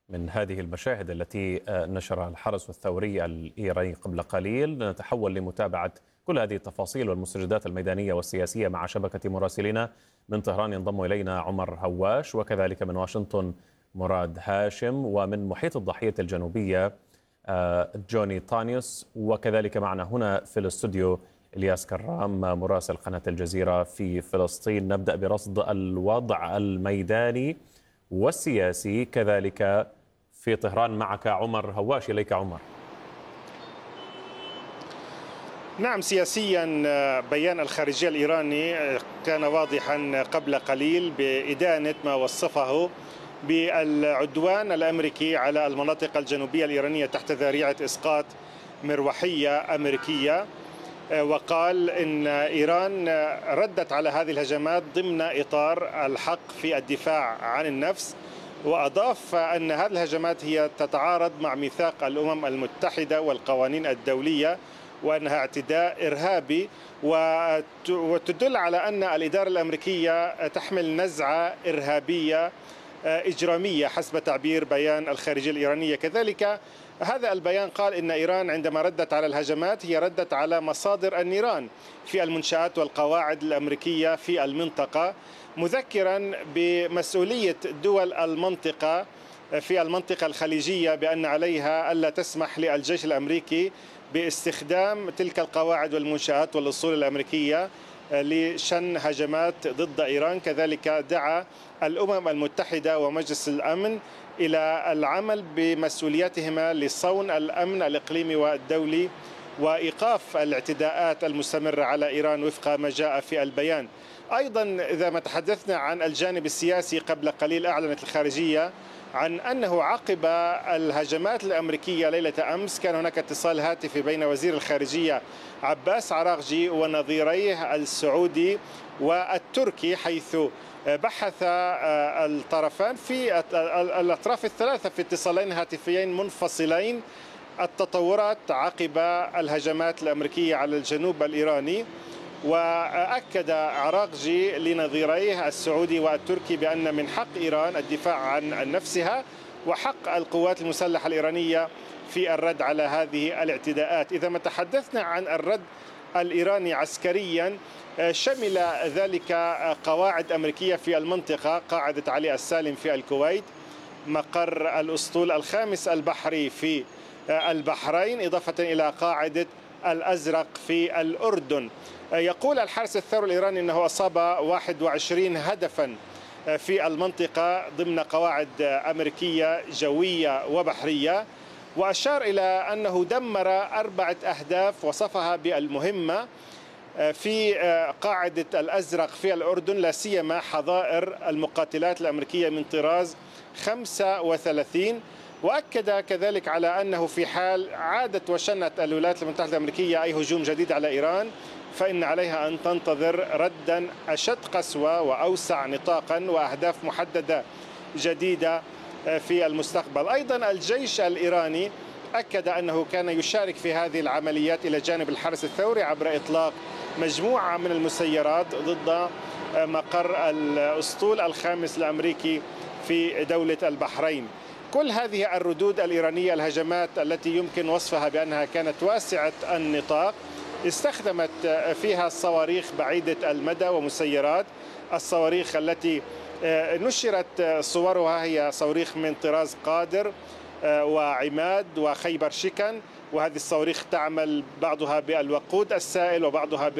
من هذه المشاهد التي نشرها الحرس الثوري الإيراني قبل قليل. نتحول لمتابعة كل هذه التفاصيل والمستجدات الميدانية والسياسية مع شبكة مراسلين. من طهران ينضم إلينا عمر هواش، وكذلك من واشنطن مراد هاشم، ومن محيط الضاحية الجنوبية جوني طانيوس، وكذلك معنا هنا في الاستوديو إلياس كرام مراسل قناة الجزيرة في فلسطين. نبدأ برصد الوضع الميداني والسياسي كذلك في طهران. معك عمر هواش، إليك عمر. نعم، سياسيا بيان الخارجية الإيراني كان واضحا قبل قليل بإدانة ما وصفه بالعدوان الأمريكي على المناطق الجنوبية الإيرانية تحت ذريعة إسقاط مروحية أمريكية، وقال إن إيران ردت على هذه الهجمات ضمن إطار الحق في الدفاع عن النفس، وأضاف أن هذه الهجمات هي تتعارض مع ميثاق الأمم المتحدة والقوانين الدولية، وأنها اعتداء إرهابي، وتدل على أن الإدارة الأمريكية تحمل نزعة إرهابية إجرامية حسب تعبير بيان الخارجية الإيرانية. كذلك هذا البيان قال إن إيران عندما ردت على الهجمات هي ردت على مصادر النيران في المنشآت والقواعد الأمريكية في المنطقة، مذكرا بمسؤولية دول المنطقة في المنطقة الخليجية بأن عليها ألا تسمح للجيش الأمريكي باستخدام تلك القواعد والمنشآت والأصول الأمريكية لشن هجمات ضد إيران. كذلك دعا الأمم المتحدة ومجلس الأمن إلى العمل بمسؤولياتهما لصون الأمن الإقليمي والدولي وإيقاف الاعتداءات المستمرة على إيران وفق ما جاء في البيان. أيضا إذا ما تحدثنا عن الجانب السياسي، قبل قليل أعلنت الخارجية عن أنه عقب الهجمات الأمريكية ليلة أمس كان هناك اتصال هاتفي بين وزير الخارجية عباس عراقجي ونظيريه السعودي والتركي، حيث بحث الطرفان في الأطراف الثلاثة في اتصالين هاتفيين منفصلين التطورات عقب الهجمات الأمريكية على الجنوب الإيراني. وأكد عراقجي لنظيريه السعودي والتركي بأن من حق إيران الدفاع عن نفسها وحق القوات المسلحة الإيرانية في الرد على هذه الاعتداءات. إذا ما تحدثنا عن الرد الإيراني عسكريا، شمل ذلك قواعد أمريكية في المنطقة، قاعدة علي السالم في الكويت، مقر الأسطول الخامس البحري في البحرين، إضافة إلى قاعدة الأزرق في الأردن. يقول الحرس الثوري الإيراني أنه أصاب 21 هدفا في المنطقة ضمن قواعد أمريكية جوية وبحرية، وأشار إلى أنه دمر 4 أهداف وصفها بالمهمة في قاعدة الأزرق في الأردن، لا سيما حظائر المقاتلات الأمريكية من طراز 35. وأكد كذلك على أنه في حال عادت وشنت الولايات المتحدة الأمريكية أي هجوم جديد على إيران فإن عليها أن تنتظر ردا أشد قسوة وأوسع نطاقا وأهداف محددة جديدة في المستقبل. أيضا الجيش الإيراني أكد أنه كان يشارك في هذه العمليات إلى جانب الحرس الثوري عبر إطلاق مجموعة من المسيرات ضد مقر الأسطول الخامس الأمريكي في دولة البحرين. كل هذه الردود الإيرانية، الهجمات التي يمكن وصفها بأنها كانت واسعة النطاق، استخدمت فيها صواريخ بعيدة المدى ومسيرات. الصواريخ التي نشرت صورها هي صواريخ من طراز قادر وعماد وخيبر شكن، وهذه الصواريخ تعمل بعضها بالوقود السائل وبعضها